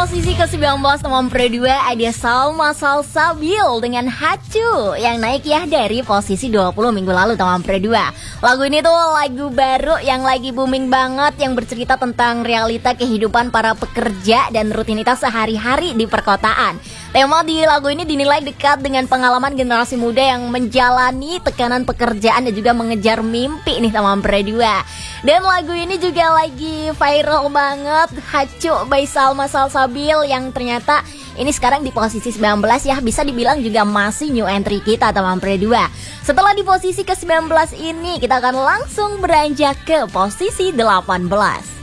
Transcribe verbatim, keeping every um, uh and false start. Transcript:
posisi ke sembilan belas nomor dua ada Salma Salsabil dengan Hacu yang naik ya dari posisi dua puluh minggu lalu nomor dua. Lagu ini tuh lagu baru yang lagi booming banget, yang bercerita tentang realita kehidupan para pekerja dan rutinitas sehari-hari di perkotaan. Tema di lagu ini dinilai dekat dengan pengalaman generasi muda yang menjalani tekanan pekerjaan dan juga mengejar mimpi nih nomor dua. Dan lagu ini juga lagi viral banget, Hacu by Salma Salsabil, yang ternyata ini sekarang di posisi sembilan belas ya, bisa dibilang juga masih new entry kita teman dua. Setelah di posisi ke sembilan belas ini, kita akan langsung beranjak ke posisi delapan belas.